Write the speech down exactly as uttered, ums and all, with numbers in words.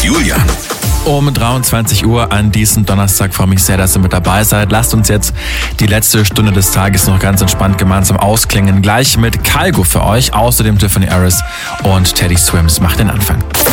Julian. Um dreiundzwanzig Uhr an diesem Donnerstag freue mich sehr, dass ihr mit dabei seid. Lasst uns jetzt die letzte Stunde des Tages noch ganz entspannt gemeinsam ausklingen. Gleich mit Kygo für euch, außerdem Tiffany Harris und Teddy Swims macht den Anfang.